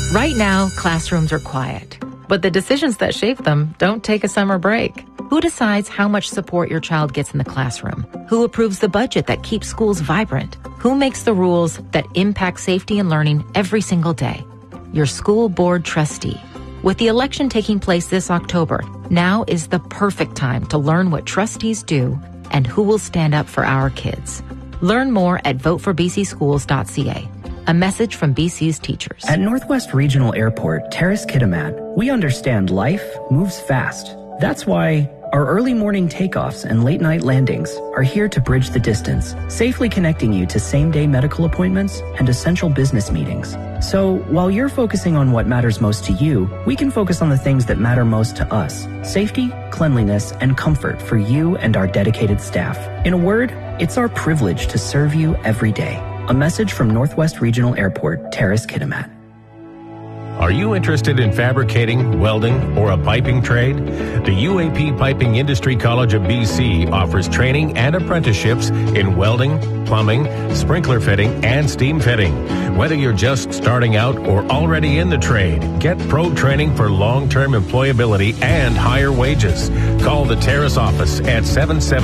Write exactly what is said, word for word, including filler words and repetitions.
Right now, classrooms are quiet, but the decisions that shape them don't take a summer break. Who decides how much support your child gets in the classroom? Who approves the budget that keeps schools vibrant? Who makes the rules that impact safety and learning every single day? Your school board trustee. With the election taking place this October, now is the perfect time to learn what trustees do and who will stand up for our kids. Learn more at vote for b c schools dot c a. A message from B C's teachers. At Northwest Regional Airport, Terrace Kitimat, we understand life moves fast. That's why our early morning takeoffs and late night landings are here to bridge the distance, safely connecting you to same-day medical appointments and essential business meetings. So while you're focusing on what matters most to you, we can focus on the things that matter most to us: safety, cleanliness, and comfort for you and our dedicated staff. In a word, it's our privilege to serve you every day. A message from Northwest Regional Airport, Terrace Kitimat. Are you interested in fabricating, welding, or a piping trade? The U A P Piping Industry College of B C offers training and apprenticeships in welding, plumbing, sprinkler fitting, and steam fitting. Whether you're just starting out or already in the trade, get pro training for long-term employability and higher wages. Call the Terrace office at seven seven